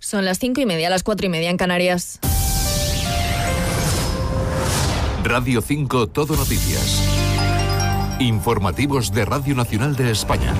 Son las 5:30, las 4:30 en Canarias. Radio 5 Todo Noticias. Informativos de Radio Nacional de España.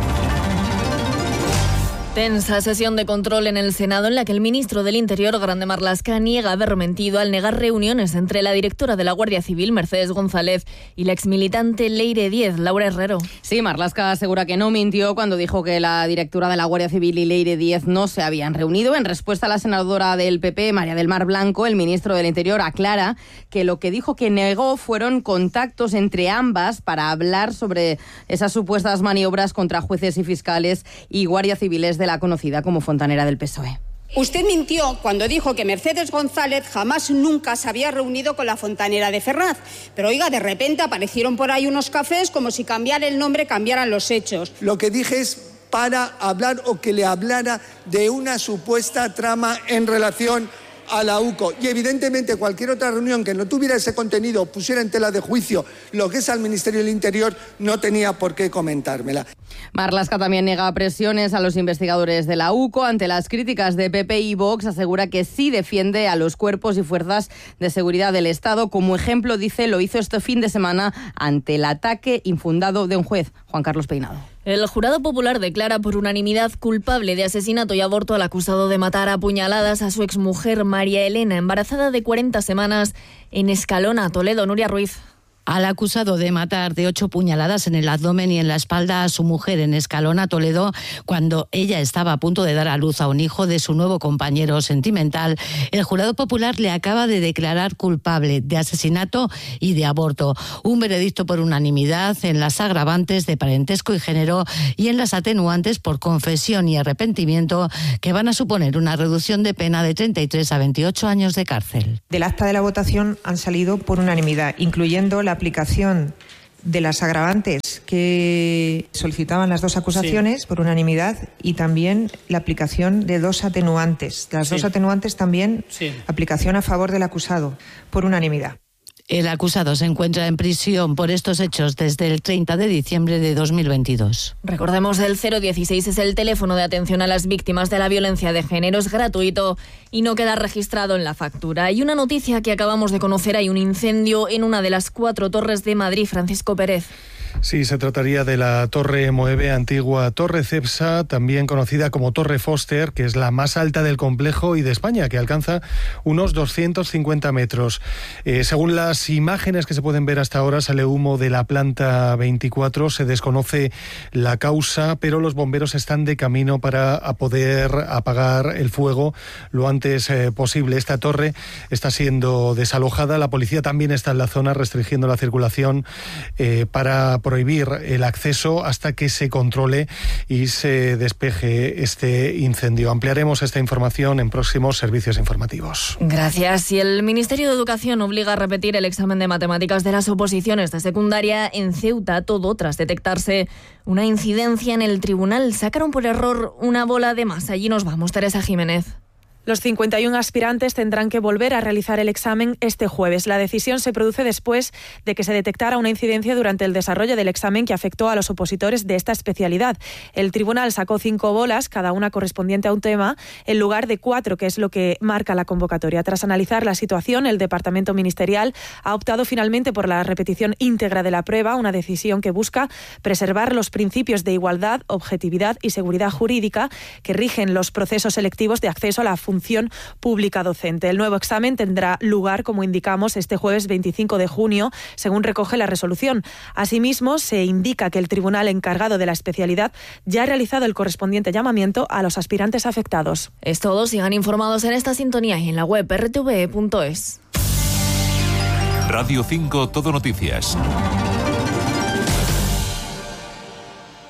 Tensa sesión de control en el Senado en la que el ministro del Interior, Grande Marlaska, niega haber mentido al negar reuniones entre la directora de la Guardia Civil, Mercedes González, y la exmilitante Leire Díez, Laura Herrero. Sí, Marlaska asegura que no mintió cuando dijo que la directora de la Guardia Civil y Leire Díez no se habían reunido. En respuesta a la senadora del PP, María del Mar Blanco, el ministro del Interior aclara que lo que dijo que negó fueron contactos entre ambas para hablar sobre esas supuestas maniobras contra jueces y fiscales y guardias civiles de la conocida como fontanera del PSOE. Usted mintió cuando dijo que Mercedes González jamás nunca se había reunido con la fontanera de Ferraz. Pero oiga, de repente aparecieron por ahí unos cafés como si cambiar el nombre cambiaran los hechos. Lo que dije es para hablar o que le hablara de una supuesta trama en relación a la UCO. Y evidentemente cualquier otra reunión que no tuviera ese contenido, pusiera en tela de juicio lo que es al Ministerio del Interior, no tenía por qué comentármela. Marlaska también niega presiones a los investigadores de la UCO. Ante las críticas de PP y Vox, asegura que sí defiende a los cuerpos y fuerzas de seguridad del Estado. Como ejemplo, dice, lo hizo este fin de semana ante el ataque infundado de un juez, Juan Carlos Peinado. El jurado popular declara por unanimidad culpable de asesinato y aborto al acusado de matar a puñaladas a su exmujer María Elena, embarazada de 40 semanas, en Escalona, Toledo. Nuria Ruiz. Al acusado de matar de 8 puñaladas en el abdomen y en la espalda a su mujer en Escalona, Toledo, cuando ella estaba a punto de dar a luz a un hijo de su nuevo compañero sentimental, el jurado popular le acaba de declarar culpable de asesinato y de aborto. Un veredicto por unanimidad en las agravantes de parentesco y género y en las atenuantes por confesión y arrepentimiento, que van a suponer una reducción de pena de 33 a 28 años de cárcel. Del acta de la votación han salido por unanimidad, incluyendo la aplicación de las agravantes que solicitaban las dos acusaciones por unanimidad y también la aplicación de 2 atenuantes. Las 2 atenuantes también aplicación a favor del acusado por unanimidad. El acusado se encuentra en prisión por estos hechos desde el 30 de diciembre de 2022. Recordemos, el 016 es el teléfono de atención a las víctimas de la violencia de género, es gratuito y no queda registrado en la factura. Y una noticia que acabamos de conocer: hay un incendio en una de las 4 torres de Madrid. Francisco Pérez. Sí, se trataría de la Torre Moeve, antigua Torre Cepsa, también conocida como Torre Foster, que es la más alta del complejo y de España, que alcanza unos 250 metros. Según las imágenes que se pueden ver hasta ahora, sale humo de la planta 24, se desconoce la causa, pero los bomberos están de camino para poder apagar el fuego lo antes posible. Esta torre está siendo desalojada, la policía también está en la zona restringiendo la circulación para prohibir el acceso hasta que se controle y se despeje este incendio. Ampliaremos esta información en próximos servicios informativos. Gracias. Y el Ministerio de Educación obliga a repetir el examen de matemáticas de las oposiciones de secundaria en Ceuta, todo tras detectarse una incidencia en el tribunal. Sacaron por error una bola de más. Allí nos vamos, Teresa Jiménez. Los 51 aspirantes tendrán que volver a realizar el examen este jueves. La decisión se produce después de que se detectara una incidencia durante el desarrollo del examen que afectó a los opositores de esta especialidad. El tribunal sacó 5 bolas, cada una correspondiente a un tema, en lugar de 4, que es lo que marca la convocatoria. Tras analizar la situación, el Departamento Ministerial ha optado finalmente por la repetición íntegra de la prueba, una decisión que busca preservar los principios de igualdad, objetividad y seguridad jurídica que rigen los procesos selectivos de acceso a la función pública docente. El nuevo examen tendrá lugar, como indicamos, este jueves 25 de junio, según recoge la resolución. Asimismo, se indica que el tribunal encargado de la especialidad ya ha realizado el correspondiente llamamiento a los aspirantes afectados. Es todo. Sigan informados en esta sintonía y en la web rtve.es. Radio 5 Todo Noticias.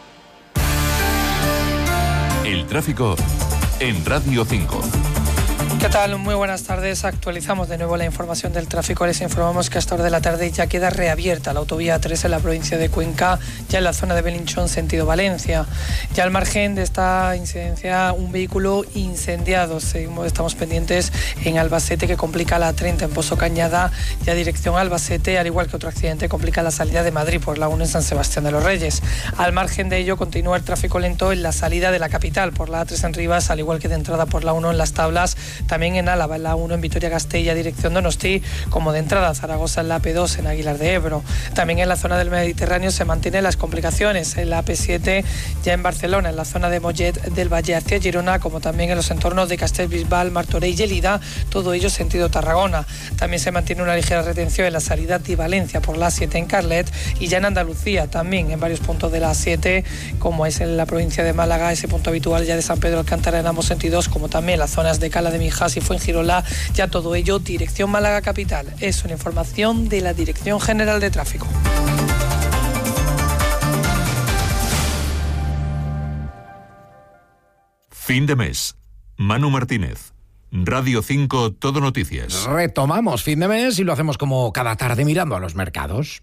El tráfico en Radio 5. ¿Qué tal? Muy buenas tardes. Actualizamos de nuevo la información del tráfico. Les informamos que a esta hora de la tarde ya queda reabierta la autovía 3 en la provincia de Cuenca, ya en la zona de Belinchón, sentido Valencia. Ya al margen de esta incidencia, un vehículo incendiado. Estamos pendientes en Albacete, que complica la 30 en Pozo Cañada, ya dirección Albacete, al igual que otro accidente complica la salida de Madrid por la 1 en San Sebastián de los Reyes. Al margen de ello, continúa el tráfico lento en la salida de la capital por la A3 en Rivas, al igual que de entrada por la 1 en Las Tablas. También en Álava, en la 1 en Vitoria-Gasteiz, dirección Donosti, como de entrada a Zaragoza en la AP2 en Aguilar de Ebro. También en la zona del Mediterráneo se mantienen las complicaciones en la AP7, ya en Barcelona, en la zona de Mollet del Valle hacia Girona, como también en los entornos de Castellbisbal, Martorell y Lleida, todo ello sentido Tarragona. También se mantiene una ligera retención en la salida de Valencia por la A7 en Carlet, y ya en Andalucía también en varios puntos de la A7, como es en la provincia de Málaga, ese punto habitual ya de San Pedro Alcántara en ambos sentidos, como también las zonas de Cala de Mijas y Fuengirola, ya todo ello dirección Málaga capital. Es una información de la Dirección General de Tráfico. Fin de mes. Manu Martínez. Radio 5 Todo Noticias. Retomamos fin de mes y lo hacemos como cada tarde mirando a los mercados.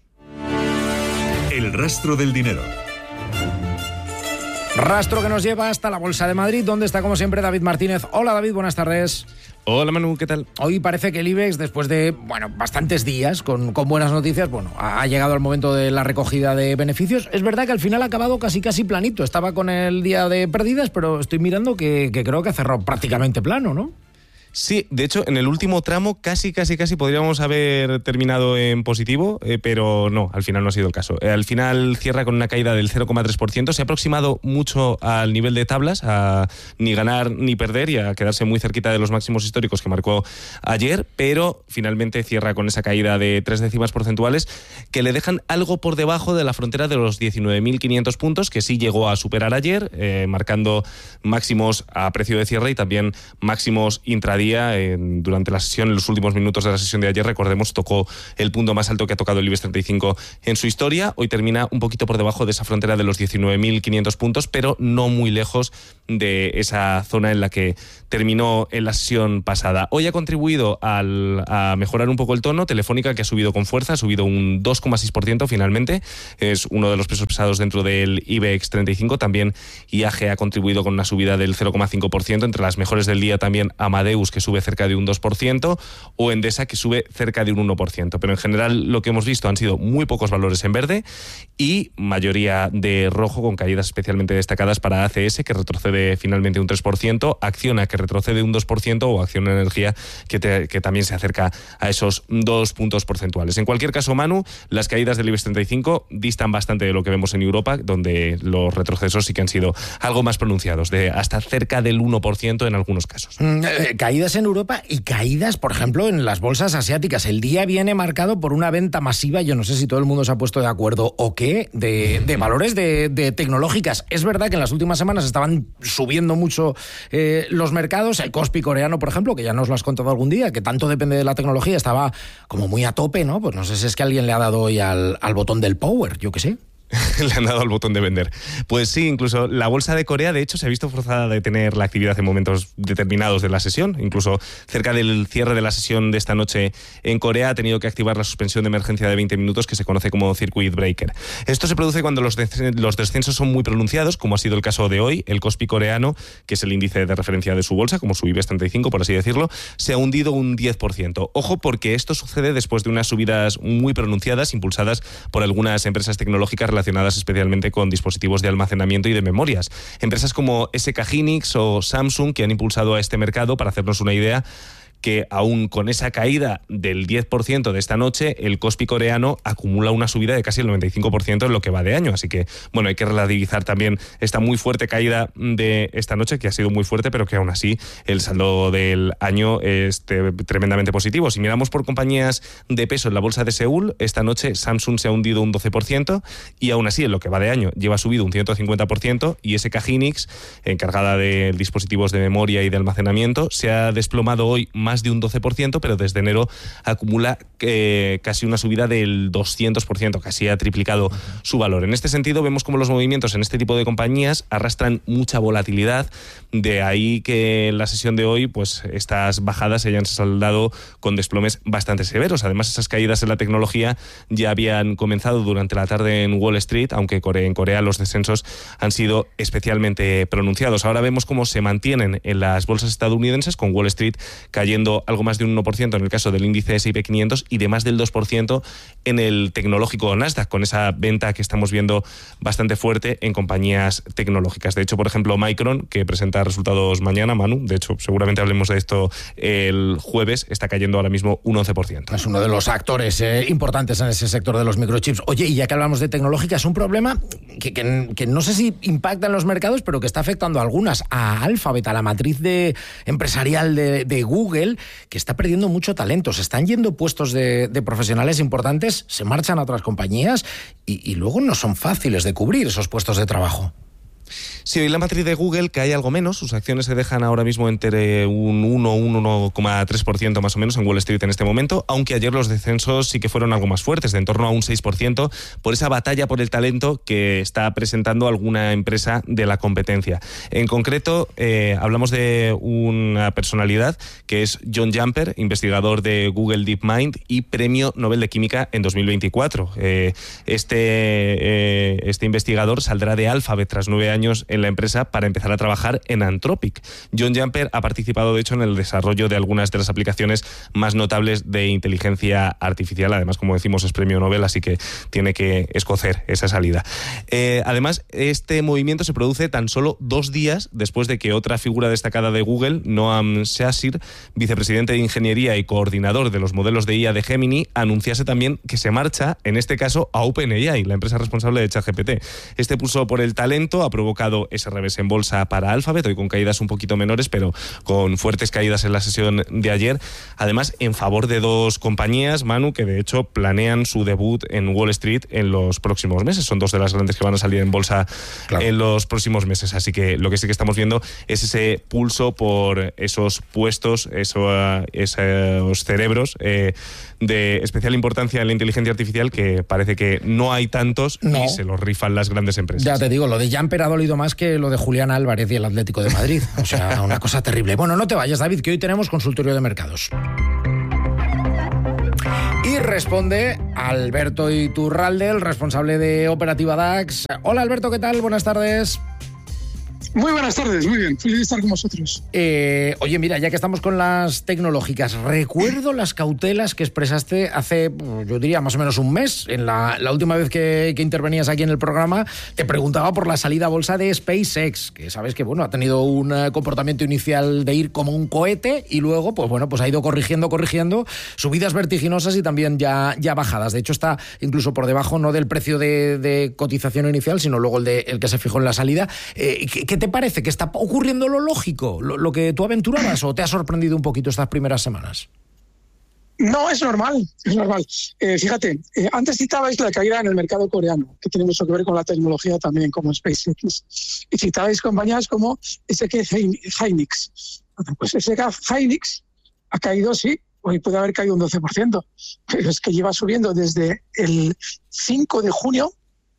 El rastro del dinero. Rastro que nos lleva hasta la Bolsa de Madrid, donde está como siempre David Martínez. Hola David, buenas tardes. Hola Manu, ¿qué tal? Hoy parece que el IBEX, después de bastantes días con buenas noticias, ha llegado al momento de la recogida de beneficios. Es verdad que al final ha acabado casi planito. Estaba con el día de pérdidas, pero estoy mirando que creo que cerró prácticamente plano, ¿no? Sí, de hecho, en el último tramo casi podríamos haber terminado en positivo, pero no, al final no ha sido el caso. Al final cierra con una caída del 0,3%, se ha aproximado mucho al nivel de tablas, a ni ganar ni perder y a quedarse muy cerquita de los máximos históricos que marcó ayer, pero finalmente cierra con esa caída de 3 décimas porcentuales que le dejan algo por debajo de la frontera de los 19.500 puntos, que sí llegó a superar ayer, marcando máximos a precio de cierre y también máximos intradía. Durante la sesión, en los últimos minutos de la sesión de ayer, recordemos, tocó el punto más alto que ha tocado el IBEX 35 en su historia. Hoy termina un poquito por debajo de esa frontera de los 19.500 puntos, pero no muy lejos de esa zona en la que terminó en la sesión pasada. Hoy ha contribuido a mejorar un poco el tono Telefónica, que ha subido con fuerza, ha subido un 2,6% finalmente, es uno de los pesos pesados dentro del IBEX 35. También IAG ha contribuido con una subida del 0,5%, entre las mejores del día también Amadeus, que sube cerca de un 2%, o Endesa, que sube cerca de un 1%. Pero en general lo que hemos visto han sido muy pocos valores en verde y mayoría de rojo, con caídas especialmente destacadas para ACS, que retrocede finalmente un 3%, Acciona, que retrocede un 2%, o Acción Energía, que también se acerca a esos 2 puntos porcentuales. En cualquier caso, Manu, las caídas del IBEX 35 distan bastante de lo que vemos en Europa, donde los retrocesos sí que han sido algo más pronunciados, de hasta cerca del 1% en algunos casos. Caídas en Europa y caídas, por ejemplo, en las bolsas asiáticas. El día viene marcado por una venta masiva, yo no sé si todo el mundo se ha puesto de acuerdo o qué, de valores de tecnológicas. Es verdad que en las últimas semanas estaban subiendo mucho los mercados. El Kospi coreano, por ejemplo, que ya nos lo has contado algún día, que tanto depende de la tecnología, estaba como muy a tope, ¿no? Pues no sé si es que alguien le ha dado hoy al botón del power, yo qué sé. Le han dado al botón de vender. Pues sí, incluso la bolsa de Corea, de hecho, se ha visto forzada a detener la actividad en momentos determinados de la sesión. Incluso cerca del cierre de la sesión de esta noche en Corea ha tenido que activar la suspensión de emergencia de 20 minutos, que se conoce como circuit breaker. Esto se produce cuando los descensos son muy pronunciados, como ha sido el caso de hoy. El Kospi coreano, que es el índice de referencia de su bolsa, como su IBEX 35, por así decirlo, se ha hundido un 10%. Ojo, porque esto sucede después de unas subidas muy pronunciadas, impulsadas por algunas empresas tecnológicas relacionadas especialmente con dispositivos de almacenamiento y de memorias. Empresas como SK Hynix o Samsung, que han impulsado a este mercado. Para hacernos una idea, que aún con esa caída del 10% de esta noche, el Kospi coreano acumula una subida de casi el 95% en lo que va de año. Así que, bueno, hay que relativizar también esta muy fuerte caída de esta noche, que ha sido muy fuerte, pero que aún así el saldo del año es tremendamente positivo. Si miramos por compañías de peso en la bolsa de Seúl, esta noche Samsung se ha hundido un 12% y aún así en lo que va de año lleva subido un 150%, y SK Hynix, encargada de dispositivos de memoria y de almacenamiento, se ha desplomado hoy más más de un 12%, pero desde enero acumula casi una subida del 200%, casi ha triplicado su valor. En este sentido, vemos como los movimientos en este tipo de compañías arrastran mucha volatilidad, de ahí que en la sesión de hoy pues estas bajadas se hayan saldado con desplomes bastante severos. Además, esas caídas en la tecnología ya habían comenzado durante la tarde en Wall Street, aunque en Corea los descensos han sido especialmente pronunciados. Ahora vemos cómo se mantienen en las bolsas estadounidenses, con Wall Street cayendo algo más de un 1% en el caso del índice S&P 500 y de más del 2% en el tecnológico Nasdaq, con esa venta que estamos viendo bastante fuerte en compañías tecnológicas. De hecho, por ejemplo, Micron, que presenta resultados mañana, Manu, de hecho seguramente hablemos de esto el jueves, está cayendo ahora mismo un 11%. Es uno de los actores importantes en ese sector de los microchips. Oye, y ya que hablamos de tecnológica, es un problema que no sé si impacta en los mercados, pero que está afectando a algunas, a Alphabet, a la matriz empresarial de Google, que está perdiendo mucho talento. Se están yendo puestos de profesionales importantes, se marchan a otras compañías y luego no son fáciles de cubrir esos puestos de trabajo. Sí, hoy la matriz de Google cae algo menos. Sus acciones se dejan ahora mismo entre un 1,3% más o menos en Wall Street en este momento, aunque ayer los descensos sí que fueron algo más fuertes, de en torno a un 6%, por esa batalla por el talento que está presentando alguna empresa de la competencia. En concreto, hablamos de una personalidad que es John Jumper, investigador de Google DeepMind y Premio Nobel de Química en 2024. Este investigador saldrá de Alphabet tras 9 años en la empresa para empezar a trabajar en Anthropic. John Jumper ha participado, de hecho, en el desarrollo de algunas de las aplicaciones más notables de inteligencia artificial. Además, como decimos, es premio Nobel, así que tiene que escocer esa salida. Además, este movimiento se produce tan solo 2 días después de que otra figura destacada de Google, Noam Shashir, vicepresidente de Ingeniería y coordinador de los modelos de IA de Gemini, anunciase también que se marcha, en este caso, a OpenAI, la empresa responsable de ChatGPT. Este pulso por el talento ha provocado ese revés en bolsa para Alphabet, hoy con caídas un poquito menores, pero con fuertes caídas en la sesión de ayer. Además, en favor de 2 compañías, Manu, que de hecho planean su debut en Wall Street en los próximos meses. Son 2 de las grandes que van a salir en bolsa en los próximos meses. Así que lo que sí que estamos viendo es ese pulso por esos puestos, esos cerebros de especial importancia en la inteligencia artificial, que parece que no hay tantos y se los rifan las grandes empresas. Ya te digo, lo de Jumper ha dolido más que lo de Julián Álvarez y el Atlético de Madrid. O sea, una cosa terrible. Bueno, no te vayas, David, que hoy tenemos consultorio de mercados. Y responde Alberto Iturralde, el responsable de Operativa DAX. Hola, Alberto, ¿qué tal? Buenas tardes. Muy buenas tardes, muy bien, feliz de estar con vosotros. Oye, mira, ya que estamos con las tecnológicas, recuerdo las cautelas que expresaste hace, yo diría, más o menos un mes. En la última vez que intervenías aquí en el programa, te preguntaba por la salida a bolsa de SpaceX, que sabes que, bueno, ha tenido un comportamiento inicial de ir como un cohete y luego, pues bueno, pues ha ido corrigiendo, subidas vertiginosas y también ya bajadas. De hecho, está incluso por debajo, no del precio de cotización inicial, sino luego el que se fijó en la salida. ¿Qué te parece? ¿Que está ocurriendo lo lógico, lo que tú aventurabas, o te ha sorprendido un poquito estas primeras semanas? No, es normal, es normal. Fíjate, antes citabais la caída en el mercado coreano, que tiene mucho que ver con la tecnología también, como SpaceX. Y citabais compañías como SK Hynix. Pues SK Hynix ha caído, sí, hoy puede haber caído un 12%, pero es que lleva subiendo desde el 5 de junio,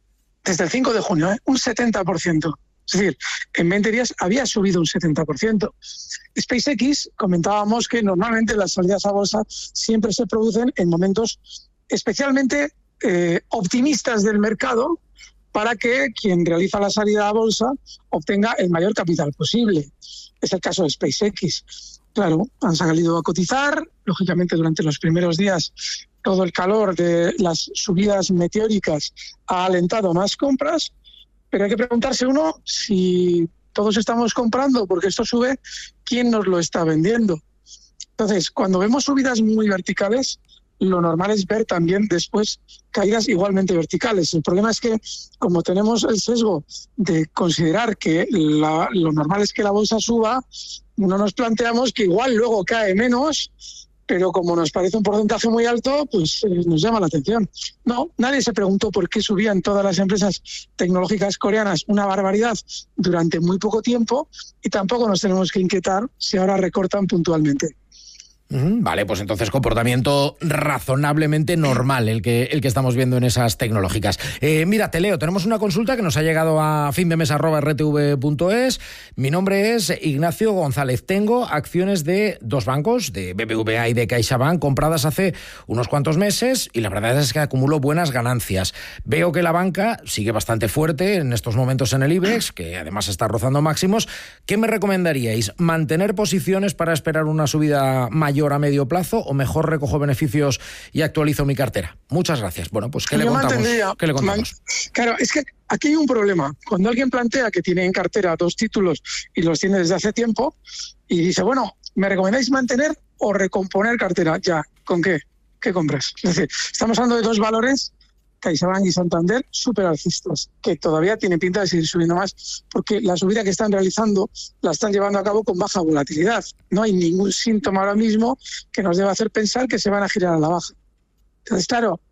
un 70%. Es decir, en 20 días había subido un 70%. SpaceX, comentábamos que normalmente las salidas a bolsa siempre se producen en momentos especialmente optimistas del mercado, para que quien realiza la salida a bolsa obtenga el mayor capital posible. Es el caso de SpaceX. Claro, han salido a cotizar, lógicamente durante los primeros días todo el calor de las subidas meteóricas ha alentado más compras, pero hay que preguntarse uno si todos estamos comprando porque esto sube, ¿quién nos lo está vendiendo? Entonces, cuando vemos subidas muy verticales, lo normal es ver también después caídas igualmente verticales. El problema es que, como tenemos el sesgo de considerar que lo normal es que la bolsa suba, no nos planteamos que igual luego cae menos, pero como nos parece un porcentaje muy alto, pues nos llama la atención. No, nadie se preguntó por qué subían todas las empresas tecnológicas coreanas una barbaridad durante muy poco tiempo, y tampoco nos tenemos que inquietar si ahora recortan puntualmente. Vale, pues entonces comportamiento razonablemente normal el que estamos viendo en esas tecnológicas. Mira, te leo, tenemos una consulta que nos ha llegado a findemes@rtv.es. Mi nombre es Ignacio González. Tengo acciones de 2 bancos, de BBVA y de CaixaBank, compradas hace unos cuantos meses y la verdad es que acumulo buenas ganancias. Veo que la banca sigue bastante fuerte en estos momentos en el IBEX, que además está rozando máximos. ¿Qué me recomendaríais? ¿Mantener posiciones para esperar una subida mayor a medio plazo o mejor recojo beneficios y actualizo mi cartera? Muchas gracias. Bueno, pues ¿qué le contamos? Claro, es que aquí hay un problema. Cuando alguien plantea que tiene en cartera 2 títulos y los tiene desde hace tiempo y dice, bueno, ¿me recomendáis mantener o recomponer cartera? Ya, ¿con qué? ¿Qué compras? Es decir, estamos hablando de 2 valores, CaixaBank y Santander, súper alcistas, que todavía tienen pinta de seguir subiendo más, porque la subida que están realizando la están llevando a cabo con baja volatilidad. No hay ningún síntoma ahora mismo que nos deba hacer pensar que se van a girar a la baja. Entonces,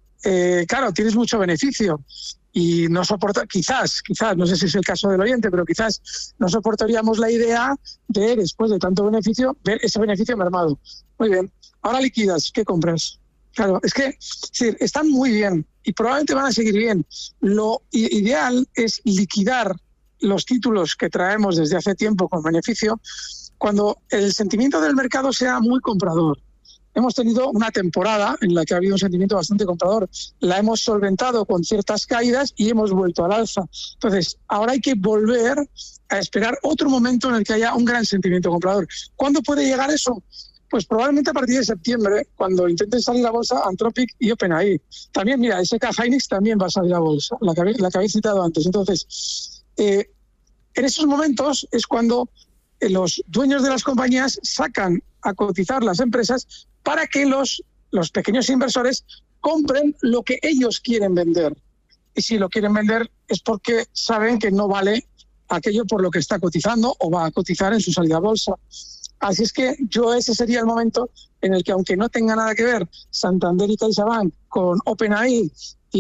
claro, tienes mucho beneficio y no soporta, quizás, no sé si es el caso del oyente, pero quizás no soportaríamos la idea de, después de tanto beneficio, ver ese beneficio mermado. Muy bien, ahora liquidas, ¿qué compras? Claro, es que sí, están muy bien y probablemente van a seguir bien. Lo ideal es liquidar los títulos que traemos desde hace tiempo con beneficio cuando el sentimiento del mercado sea muy comprador. Hemos tenido una temporada en la que ha habido un sentimiento bastante comprador. La hemos solventado con ciertas caídas y hemos vuelto al alza. Entonces, ahora hay que volver a esperar otro momento en el que haya un gran sentimiento comprador. ¿Cuándo puede llegar eso? Pues probablemente a partir de septiembre, cuando intenten salir a bolsa Anthropic y OpenAI. También, mira, SK Hynix también va a salir a bolsa, la que habéis citado antes. Entonces, en esos momentos es cuando los dueños de las compañías sacan a cotizar las empresas para que los pequeños inversores compren lo que ellos quieren vender. Y si lo quieren vender es porque saben que no vale aquello por lo que está cotizando o va a cotizar en su salida a bolsa. Así es que ese sería el momento en el que, aunque no tenga nada que ver Santander y CaixaBank con OpenAI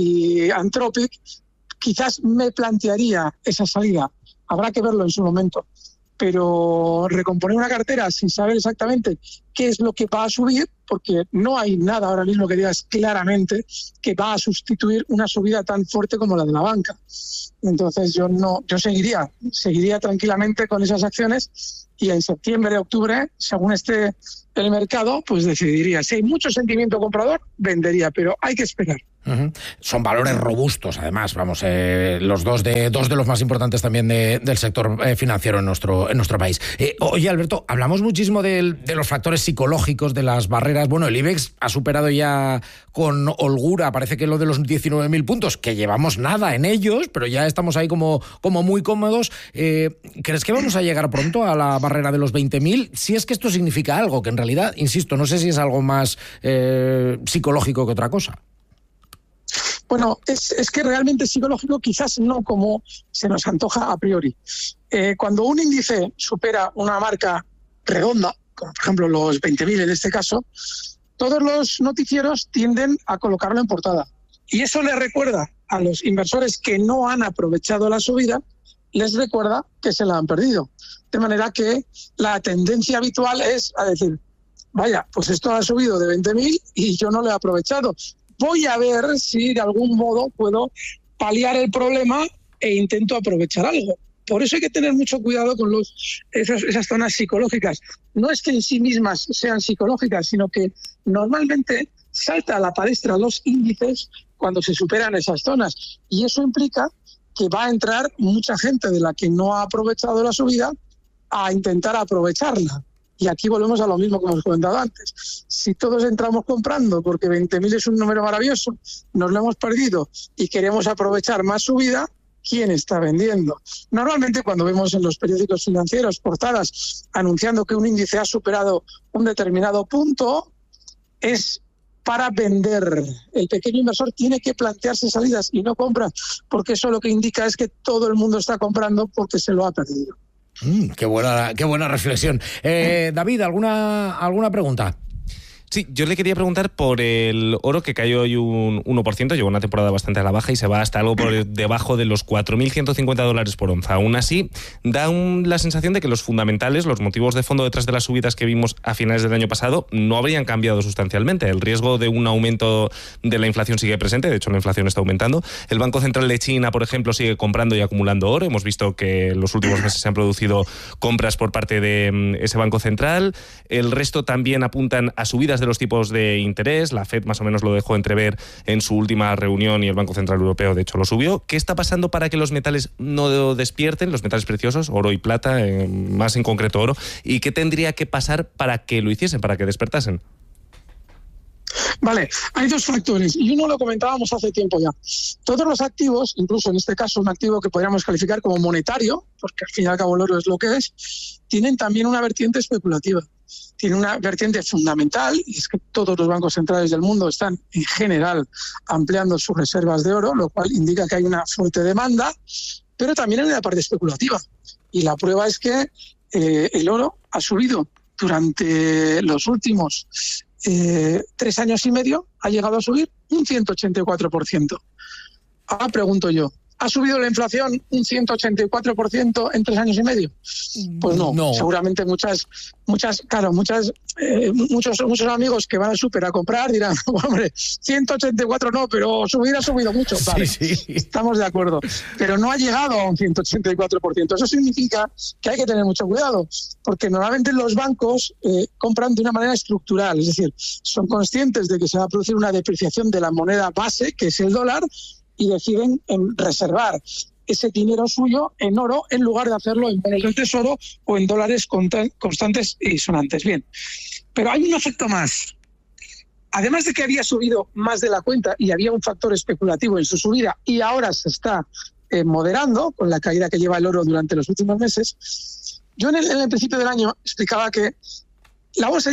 y Anthropic, quizás me plantearía esa salida. Habrá que verlo en su momento. Pero recomponer una cartera sin saber exactamente qué es lo que va a subir, porque no hay nada ahora mismo que digas claramente que va a sustituir una subida tan fuerte como la de la banca. Entonces yo seguiría tranquilamente con esas acciones y en septiembre, octubre, según esté el mercado, pues decidiría. Si hay mucho sentimiento comprador, vendería, pero hay que esperar. Son valores robustos, además, vamos, los dos de los más importantes también del sector financiero en nuestro país. Oye, Alberto, hablamos muchísimo de los factores psicológicos, de las barreras. Bueno, el IBEX ha superado ya con holgura, parece que lo de los 19.000 puntos, que llevamos nada en ellos, pero ya estamos ahí como muy cómodos. ¿Crees que vamos a llegar pronto a la barrera de los 20.000? Si es que esto significa algo, que en realidad, insisto, no sé si es algo más psicológico que otra cosa. Bueno, es que realmente psicológico quizás no como se nos antoja a priori. Cuando un índice supera una marca redonda, como por ejemplo los 20.000 en este caso, todos los noticieros tienden a colocarlo en portada. Y eso les recuerda a los inversores que no han aprovechado la subida, les recuerda que se la han perdido. De manera que la tendencia habitual es a decir, vaya, pues esto ha subido de 20.000 y yo no lo he aprovechado. Voy a ver si de algún modo puedo paliar el problema e intento aprovechar algo. Por eso hay que tener mucho cuidado con esas zonas psicológicas. No es que en sí mismas sean psicológicas, sino que normalmente salta a la palestra los índices cuando se superan esas zonas. Y eso implica que va a entrar mucha gente de la que no ha aprovechado la subida a intentar aprovecharla. Y aquí volvemos a lo mismo que hemos comentado antes. Si todos entramos comprando porque 20.000 es un número maravilloso, nos lo hemos perdido y queremos aprovechar más subida, ¿quién está vendiendo? Normalmente cuando vemos en los periódicos financieros portadas anunciando que un índice ha superado un determinado punto, es para vender. El pequeño inversor tiene que plantearse salidas y no compra, porque eso lo que indica es que todo el mundo está comprando porque se lo ha perdido. Qué buena reflexión. David, ¿alguna pregunta? Sí, yo le quería preguntar por el oro, que cayó hoy un 1%, llevó una temporada bastante a la baja y se va hasta algo por debajo de los $4.150 por onza. Aún así, da la sensación de que los fundamentales, los motivos de fondo detrás de las subidas que vimos a finales del año pasado, no habrían cambiado sustancialmente. El riesgo de un aumento de la inflación sigue presente, de hecho la inflación está aumentando. El Banco Central de China, por ejemplo, sigue comprando y acumulando oro. Hemos visto que en los últimos meses se han producido compras por parte de ese Banco Central. El resto también apuntan a subidas de los tipos de interés. La FED más o menos lo dejó entrever en su última reunión y el Banco Central Europeo de hecho lo subió. ¿Qué está pasando para que los metales no despierten, los metales preciosos, oro y plata, más en concreto oro? ¿Y qué tendría que pasar para que lo hiciesen, para que despertasen? Vale, hay dos factores y uno lo comentábamos hace tiempo ya. Todos los activos, incluso en este caso un activo que podríamos calificar como monetario, porque al fin y al cabo el oro es lo que es, tienen también una vertiente especulativa. Tiene una vertiente fundamental, y es que todos los bancos centrales del mundo están en general ampliando sus reservas de oro, lo cual indica que hay una fuerte demanda, pero también hay una parte especulativa. Y la prueba es que el oro ha subido durante los últimos 3 años y medio, ha llegado a subir un 184%. Ahora pregunto yo, ¿ha subido la inflación un 184% en 3 años y medio? Pues no. Seguramente muchos amigos que van al súper a comprar dirán, hombre, 184 no, pero subir ha subido mucho. Vale, sí. Estamos de acuerdo. Pero no ha llegado a un 184%. Eso significa que hay que tener mucho cuidado, porque normalmente los bancos compran de una manera estructural, es decir, son conscientes de que se va a producir una depreciación de la moneda base, que es el dólar, y deciden reservar ese dinero suyo en oro en lugar de hacerlo en bonos del tesoro o en dólares constantes y sonantes. Bien, pero hay un efecto más. Además de que había subido más de la cuenta y había un factor especulativo en su subida y ahora se está moderando con la caída que lleva el oro durante los últimos meses, yo en el principio del año explicaba que la bolsa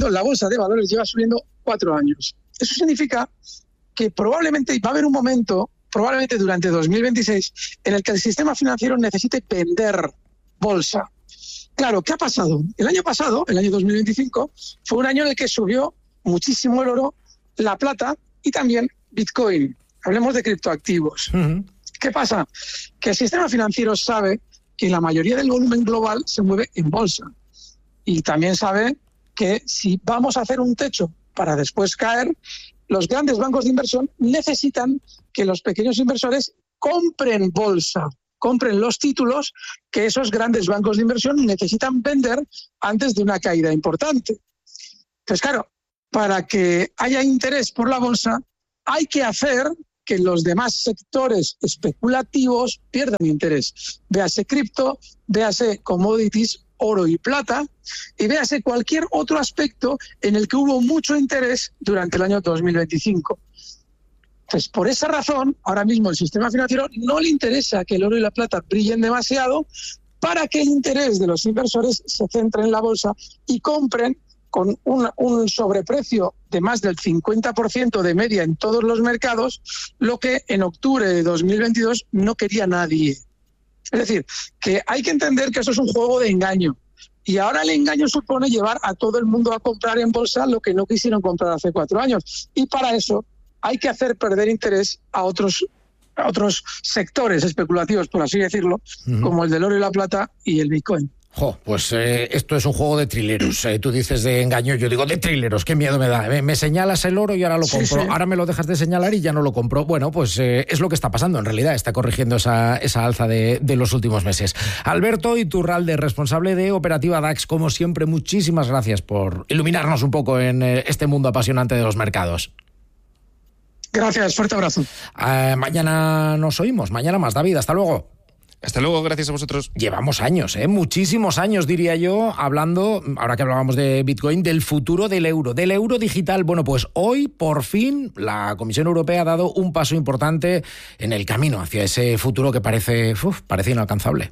de valores lleva subiendo 4 años. Eso significa que probablemente va a haber un momento, probablemente durante 2026, en el que el sistema financiero necesite vender bolsa. Claro, ¿qué ha pasado? El año pasado, el año 2025, fue un año en el que subió muchísimo el oro, la plata y también Bitcoin. Hablemos de criptoactivos. Uh-huh. ¿Qué pasa? Que el sistema financiero sabe que la mayoría del volumen global se mueve en bolsa. Y también sabe que si vamos a hacer un techo para después caer, los grandes bancos de inversión necesitan que los pequeños inversores compren bolsa, compren los títulos que esos grandes bancos de inversión necesitan vender antes de una caída importante. Entonces, claro, para que haya interés por la bolsa, hay que hacer que los demás sectores especulativos pierdan interés. Véase cripto, véase commodities, oro y plata, y véase cualquier otro aspecto en el que hubo mucho interés durante el año 2025. Entonces, por esa razón, ahora mismo el sistema financiero no le interesa que el oro y la plata brillen demasiado para que el interés de los inversores se centre en la bolsa y compren con un sobreprecio de más del 50% de media en todos los mercados, lo que en octubre de 2022 no quería nadie. Es decir, que hay que entender que eso es un juego de engaño. Y ahora el engaño supone llevar a todo el mundo a comprar en bolsa lo que no quisieron comprar hace 4 años. Y para eso hay que hacer perder interés a otros sectores especulativos, por así decirlo, como el del oro y la plata y el Bitcoin. Pues esto es un juego de trileros. Tú dices de engaño, yo digo de trileros. Qué miedo me da. Me señalas el oro y ahora lo compro. Sí. Ahora me lo dejas de señalar y ya no lo compro. Bueno, pues es lo que está pasando en realidad. Está corrigiendo esa alza de los últimos meses. Alberto Iturralde, responsable de Operativa DAX. Como siempre, muchísimas gracias por iluminarnos un poco en este mundo apasionante de los mercados. Gracias, fuerte abrazo. Mañana nos oímos. Mañana más, David. Hasta luego. Hasta luego, gracias a vosotros. Llevamos años, muchísimos años, diría yo, hablando, ahora que hablábamos de Bitcoin, del futuro del euro digital. Bueno, pues hoy, por fin, la Comisión Europea ha dado un paso importante en el camino hacia ese futuro que parece inalcanzable.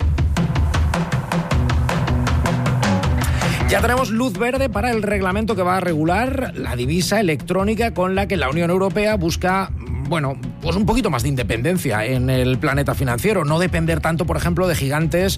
Ya tenemos luz verde para el reglamento que va a regular la divisa electrónica con la que la Unión Europea busca, pues un poquito más de independencia en el planeta financiero. No depender tanto, por ejemplo, de gigantes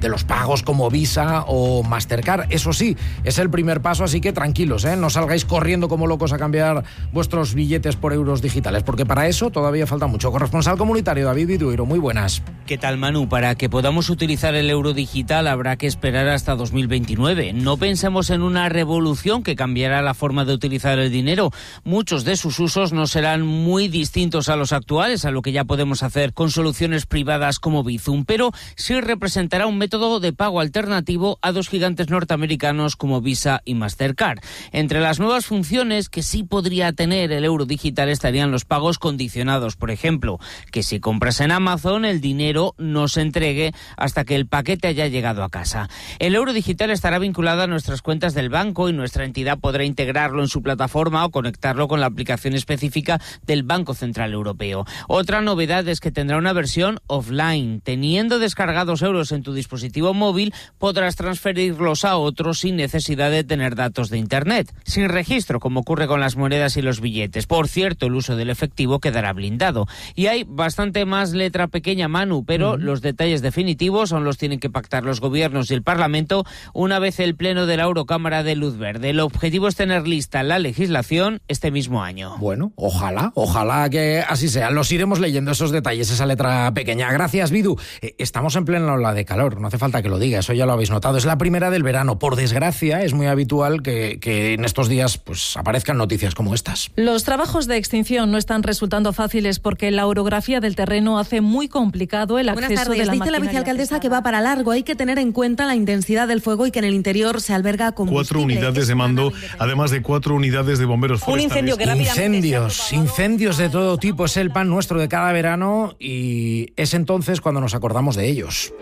de los pagos como Visa o Mastercard. Eso sí, es el primer paso, así que tranquilos, no salgáis corriendo como locos a cambiar vuestros billetes por euros digitales, porque para eso todavía falta mucho. Corresponsal comunitario David Viduiro, muy buenas. ¿Qué tal, Manu? Para que podamos utilizar el euro digital habrá que esperar hasta 2029. No pensemos en una revolución que cambiará la forma de utilizar el dinero. Muchos de sus usos no serán muy distintos a los actuales, a lo que ya podemos hacer con soluciones privadas como Bizum, pero sí representará un método de pago alternativo a dos gigantes norteamericanos como Visa y Mastercard. Entre las nuevas funciones que sí podría tener el euro digital estarían los pagos condicionados, por ejemplo, que si compras en Amazon el dinero no se entregue hasta que el paquete haya llegado a casa. El euro digital estará vinculado a nuestras cuentas del banco y nuestra entidad podrá integrarlo en su plataforma o conectarlo con la aplicación específica del Banco Central Europeo. Otra novedad es que tendrá una versión offline. Teniendo descargados euros en tu dispositivo móvil, podrás transferirlos a otros sin necesidad de tener datos de Internet, sin registro, como ocurre con las monedas y los billetes. Por cierto, el uso del efectivo quedará blindado. Y hay bastante más letra pequeña, Manu, pero los detalles definitivos aún los tienen que pactar los gobiernos y el Parlamento una vez el Pleno de la Eurocámara dé luz verde. El objetivo es tener lista la legislación este mismo año. Bueno, ojalá que así sea. Los iremos leyendo esos detalles, esa letra pequeña. Gracias, Vidu. Estamos en plena ola de calor, no hace falta que lo diga, eso ya lo habéis notado. Es la primera del verano. Por desgracia, es muy habitual que en estos días pues aparezcan noticias como estas. Los trabajos de extinción no están resultando fáciles porque la orografía del terreno hace muy complicado el acceso de la maquinaria. Dice la vicealcaldesa que va para largo. Hay que tener en cuenta la intensidad del fuego y que en el interior se alberga combustible. 4 unidades de mando, además de 4 unidades de bomberos forestales. Un incendio que rápidamente Incendios de todo tipo es el pan nuestro de cada verano y es entonces cuando nos acordamos de ellos.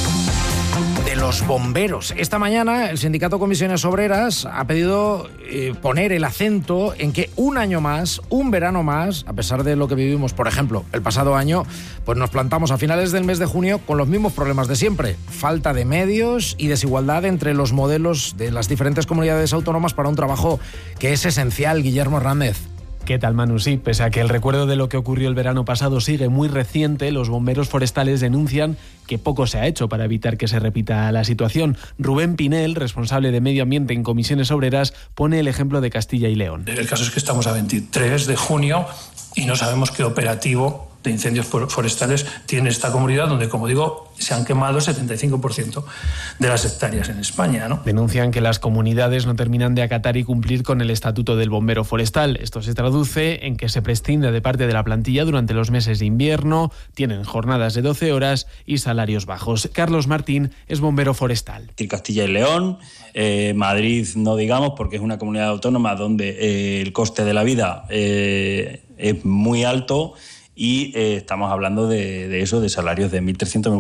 De los bomberos. Esta mañana el sindicato Comisiones Obreras ha pedido poner el acento en que un año más, un verano más, a pesar de lo que vivimos, por ejemplo, el pasado año, pues nos plantamos a finales del mes de junio con los mismos problemas de siempre. Falta de medios y desigualdad entre los modelos de las diferentes comunidades autónomas para un trabajo que es esencial. Guillermo Hernández. ¿Qué tal, Manu? Sí, pese a que el recuerdo de lo que ocurrió el verano pasado sigue muy reciente, los bomberos forestales denuncian que poco se ha hecho para evitar que se repita la situación. Rubén Pinel, responsable de Medio Ambiente en Comisiones Obreras, pone el ejemplo de Castilla y León. El caso es que estamos a 23 de junio y no sabemos qué operativo de incendios forestales tiene esta comunidad, donde, como digo, se han quemado el 75% de las hectáreas en España, ¿no? Denuncian que las comunidades no terminan de acatar y cumplir con el estatuto del bombero forestal. Esto se traduce en que se prescinde de parte de la plantilla durante los meses de invierno, tienen jornadas de 12 horas y salarios bajos. Carlos Martín es bombero forestal. Castilla y León, Madrid no digamos, porque es una comunidad autónoma donde el coste de la vida es muy alto y estamos hablando de eso, de salarios de 1.300,